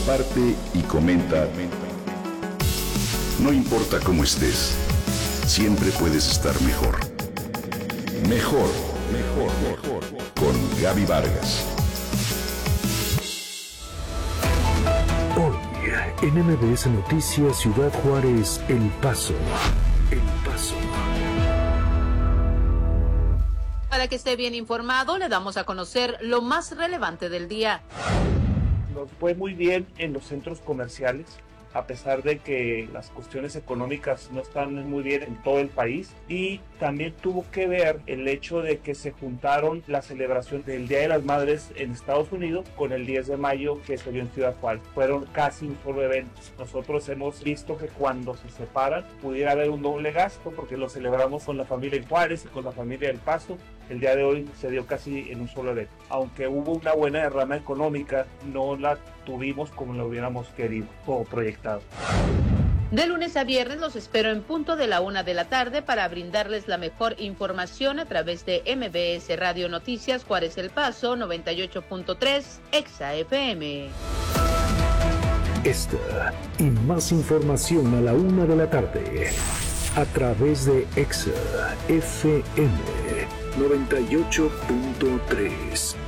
comparte y comenta. No importa cómo estés, siempre puedes estar mejor. Mejor, mejor, mejor. Con Gaby Vargas. Hoy, en MBS Noticias Ciudad Juárez, El Paso. El Paso. Para que esté bien informado, le damos a conocer lo más relevante del día. Nos fue muy bien en los centros comerciales, a pesar de que las cuestiones económicas no están muy bien en todo el país, y también tuvo que ver el hecho de que se juntaron la celebración del Día de las Madres en Estados Unidos con el 10 de mayo que se dio en Ciudad Juárez. Fueron casi un solo evento. Nosotros hemos visto que cuando se separan pudiera haber un doble gasto porque lo celebramos con la familia en Juárez y con la familia del Paso. El día de hoy se dio casi en un solo evento. Aunque hubo una buena derrama económica, no la tuvimos como lo hubiéramos querido o proyectado. De lunes a viernes los espero en punto de la 1 de la tarde para brindarles la mejor información a través de MBS Radio Noticias Juárez El Paso 98.3 Exa FM. Esta y más información a la 1 de la tarde a través de Exa FM 98.3.